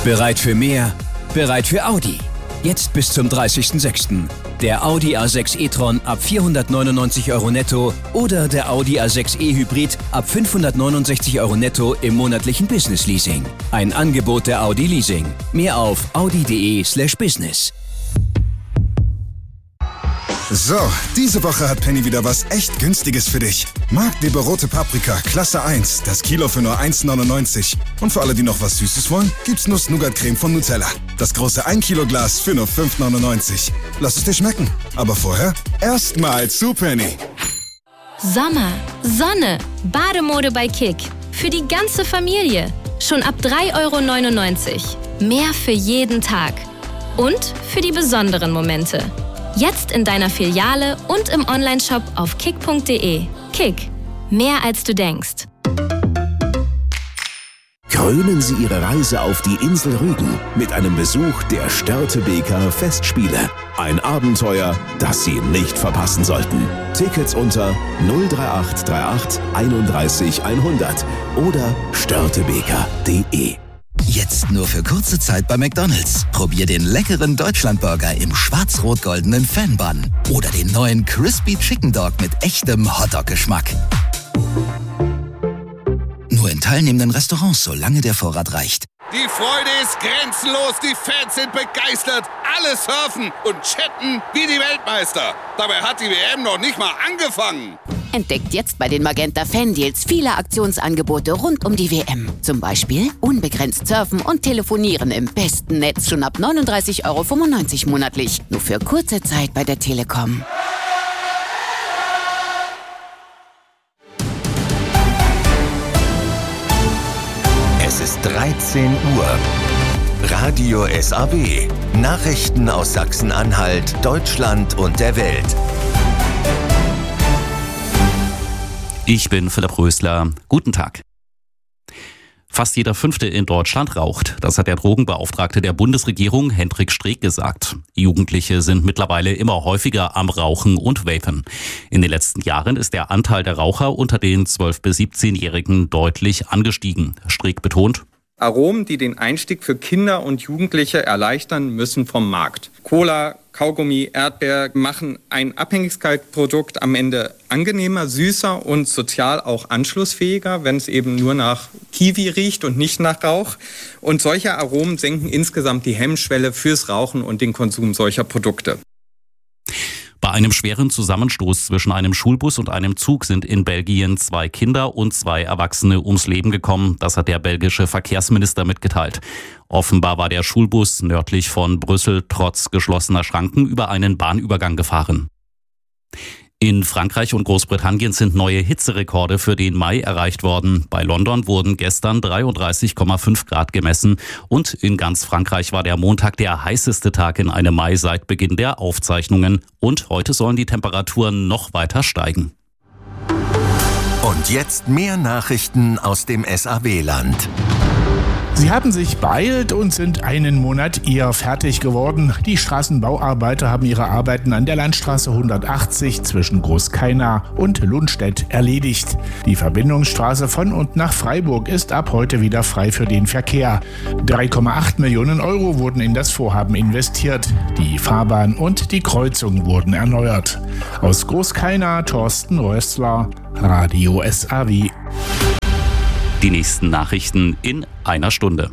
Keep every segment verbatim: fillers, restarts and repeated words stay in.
Bereit für mehr? Bereit für Audi. Jetzt bis zum dreißigsten sechsten Der Audi A sechs e-tron ab vierhundertneunundneunzig Euro netto oder der Audi A sechs e-Hybrid ab fünfhundertneunundsechzig Euro netto im monatlichen Business Leasing. Ein Angebot der Audi Leasing. Mehr auf audi.de slash business. So, diese Woche hat Penny wieder was echt Günstiges für dich. Marktleber rote Paprika, Klasse eins, das Kilo für nur eins neunundneunzig. Und für alle, die noch was Süßes wollen, gibt's Nuss-Nougat-Creme von Nutella. Das große ein Kilo Glas für nur fünf neunundneunzig. Lass es dir schmecken. Aber vorher erstmal zu Penny. Sommer, Sonne, Bademode bei Kick. Für die ganze Familie. Schon ab drei Euro neunundneunzig. Mehr für jeden Tag. Und für die besonderen Momente. Jetzt in deiner Filiale und im Onlineshop auf kick punkt de. Kick. Mehr als du denkst. Krönen Sie Ihre Reise auf die Insel Rügen mit einem Besuch der Störtebeker Festspiele. Ein Abenteuer, das Sie nicht verpassen sollten. Tickets unter null drei acht drei acht einunddreißig hundert oder störtebeker punkt de. Jetzt nur für kurze Zeit bei McDonald's. Probier den leckeren Deutschlandburger im schwarz-rot-goldenen Fan-Bun oder den neuen Crispy Chicken Dog mit echtem Hotdog-Geschmack. Nur in teilnehmenden Restaurants, solange der Vorrat reicht. Die Freude ist grenzenlos, die Fans sind begeistert, alle surfen und chatten wie die Weltmeister. Dabei hat die W M noch nicht mal angefangen. Entdeckt jetzt bei den Magenta Fan-Deals viele Aktionsangebote rund um die W M. Zum Beispiel unbegrenzt surfen und telefonieren im besten Netz schon ab neununddreißig Euro fünfundneunzig monatlich. Nur für kurze Zeit bei der Telekom. Es ist dreizehn Uhr. Radio S A W. Nachrichten aus Sachsen-Anhalt, Deutschland und der Welt. Ich bin Philipp Rösler. Guten Tag. Fast jeder Fünfte in Deutschland raucht. Das hat der Drogenbeauftragte der Bundesregierung, Hendrik Streeck, gesagt. Jugendliche sind mittlerweile immer häufiger am Rauchen und Vapen. In den letzten Jahren ist der Anteil der Raucher unter den zwölf- bis siebzehnjährigen deutlich angestiegen. Streeck betont: Aromen, die den Einstieg für Kinder und Jugendliche erleichtern, müssen vom Markt. Cola, Kaugummi, Erdbeer machen ein Abhängigkeitsprodukt am Ende angenehmer, süßer und sozial auch anschlussfähiger, wenn es eben nur nach Kiwi riecht und nicht nach Rauch. Und solche Aromen senken insgesamt die Hemmschwelle fürs Rauchen und den Konsum solcher Produkte. Bei einem schweren Zusammenstoß zwischen einem Schulbus und einem Zug sind in Belgien zwei Kinder und zwei Erwachsene ums Leben gekommen. Das hat der belgische Verkehrsminister mitgeteilt. Offenbar war der Schulbus nördlich von Brüssel trotz geschlossener Schranken über einen Bahnübergang gefahren. In Frankreich und Großbritannien sind neue Hitzerekorde für den Mai erreicht worden. Bei London wurden gestern dreiunddreißig Komma fünf Grad gemessen und in ganz Frankreich war der Montag der heißeste Tag in einem Mai seit Beginn der Aufzeichnungen. Und heute sollen die Temperaturen noch weiter steigen. Und jetzt mehr Nachrichten aus dem S A W-Land. Sie haben sich beeilt und sind einen Monat eher fertig geworden. Die Straßenbauarbeiter haben ihre Arbeiten an der Landstraße hundertachtzig zwischen Großkaina und Lundstedt erledigt. Die Verbindungsstraße von und nach Freiburg ist ab heute wieder frei für den Verkehr. drei Komma acht Millionen Euro wurden in das Vorhaben investiert. Die Fahrbahn und die Kreuzung wurden erneuert. Aus Großkaina, Thorsten Rössler, Radio S A W. Die nächsten Nachrichten in einer Stunde.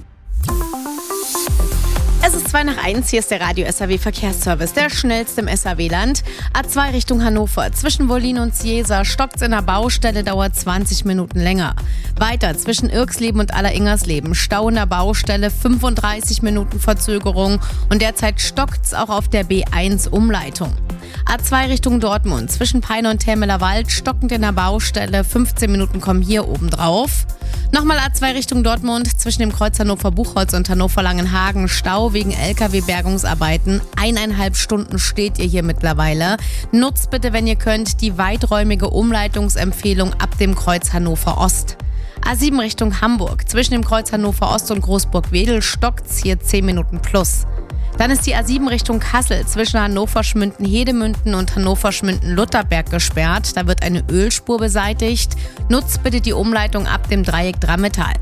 Es ist zwei nach eins, hier ist der Radio S A W Verkehrsservice, der schnellste im S A W-Land. A zwei Richtung Hannover, zwischen Wollin und Ciesa stockt's in der Baustelle, dauert zwanzig Minuten länger. Weiter zwischen Irksleben und Alleringhersleben, Stau in der Baustelle, fünfunddreißig Minuten Verzögerung und derzeit stockt's auch auf der B eins Umleitung. A zwei Richtung Dortmund, zwischen Peine und Termeler Wald, stockend in der Baustelle, fünfzehn Minuten kommen hier oben drauf. Nochmal A zwei Richtung Dortmund, zwischen dem Kreuz Hannover-Buchholz und Hannover-Langenhagen, Stau wegen L K W-Bergungsarbeiten. Eineinhalb Stunden steht ihr hier mittlerweile. Nutzt bitte, wenn ihr könnt, die weiträumige Umleitungsempfehlung ab dem Kreuz Hannover-Ost. A sieben Richtung Hamburg, zwischen dem Kreuz Hannover-Ost und Großburg-Wedel, stockt's hier zehn Minuten plus. Dann ist die A sieben Richtung Kassel zwischen Hannover-Schmünden-Hedemünden und Hannover-Schmünden-Lutherberg gesperrt. Da wird eine Ölspur beseitigt. Nutzt bitte die Umleitung ab dem Dreieck Drammetal.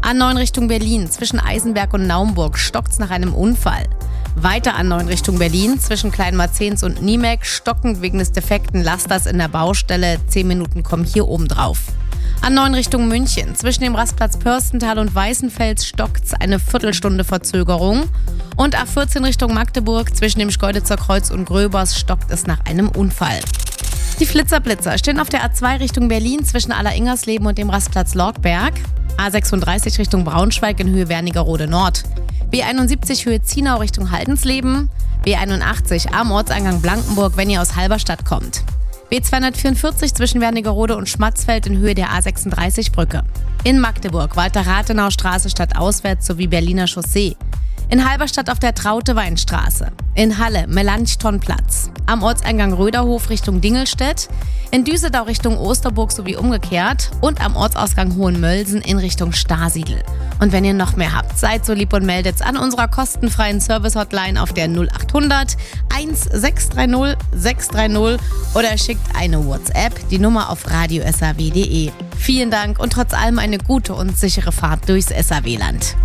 A neun Richtung Berlin, zwischen Eisenberg und Naumburg stockt's nach einem Unfall. Weiter A neun Richtung Berlin, zwischen Kleinmarzens und Niemek, stockend wegen des defekten Lasters in der Baustelle. Zehn Minuten kommen hier oben drauf. A neun Richtung München, zwischen dem Rastplatz Pörstental und Weißenfels stockt's eine Viertelstunde Verzögerung. Und A vierzehn Richtung Magdeburg, zwischen dem Schkeuditzer Kreuz und Gröbers stockt es nach einem Unfall. Die Flitzerblitzer stehen auf der A zwei Richtung Berlin zwischen Aller-Ingersleben und dem Rastplatz Lorgberg. A sechsunddreißig Richtung Braunschweig in Höhe Wernigerode Nord. B einundsiebzig Höhe Zienau Richtung Haldensleben. B einundachtzig am Ortseingang Blankenburg, wenn ihr aus Halberstadt kommt. B zweihundertvierundvierzig zwischen Wernigerode und Schmatzfeld in Höhe der A sechsunddreißig Brücke. In Magdeburg weiter Rathenaustraße stadtauswärts sowie Berliner Chaussee. In Halberstadt auf der Traute-Weinstraße. In Halle Melanchthonplatz. Am Ortseingang Röderhof Richtung Dingelstedt. In Düsseldau Richtung Osterburg sowie umgekehrt. Und am Ortsausgang Hohenmölsen in Richtung Starsiedl. Und wenn ihr noch mehr habt, seid so lieb und meldet's an unserer kostenfreien Service-Hotline auf der null achthundert sechs drei null sechs drei null oder schickt eine WhatsApp, die Nummer auf radio s a w punkt de. Vielen Dank und trotz allem eine gute und sichere Fahrt durchs S A W-Land.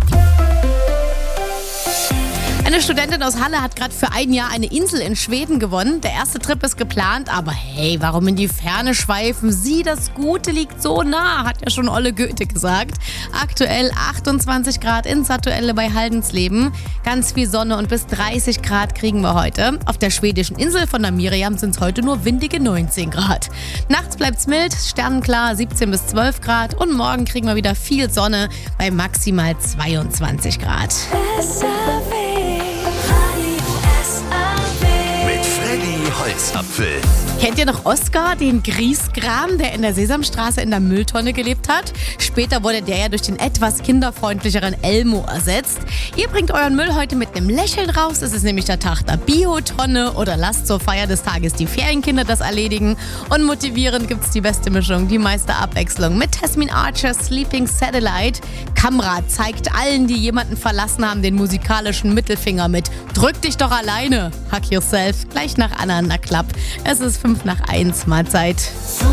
Eine Studentin aus Halle hat gerade für ein Jahr eine Insel in Schweden gewonnen. Der erste Trip ist geplant, aber hey, warum in die Ferne schweifen? Sie, das Gute liegt so nah, hat ja schon Olle Goethe gesagt. Aktuell achtundzwanzig Grad in Satuelle bei Haldensleben. Ganz viel Sonne und bis dreißig Grad kriegen wir heute. Auf der schwedischen Insel von der Miriam sind es heute nur windige neunzehn Grad. Nachts bleibt's mild, sternenklar, siebzehn bis zwölf Grad. Und morgen kriegen wir wieder viel Sonne bei maximal zweiundzwanzig Grad. Holzapfel. Kennt ihr noch Oskar, den Griesgram, der in der Sesamstraße in der Mülltonne gelebt hat? Später wurde der ja durch den etwas kinderfreundlicheren Elmo ersetzt. Ihr bringt euren Müll heute mit einem Lächeln raus. Es ist nämlich der Tag der Biotonne oder lasst zur Feier des Tages die Ferienkinder das erledigen. Und motivierend gibt's die beste Mischung, die meiste Abwechslung mit Tasmin Archer's Sleeping Satellite. Kamera zeigt allen, die jemanden verlassen haben, den musikalischen Mittelfinger mit Drück dich doch alleine. Hack yourself. Gleich nach Anna Club. Es ist fünf nach eins, Mahlzeit.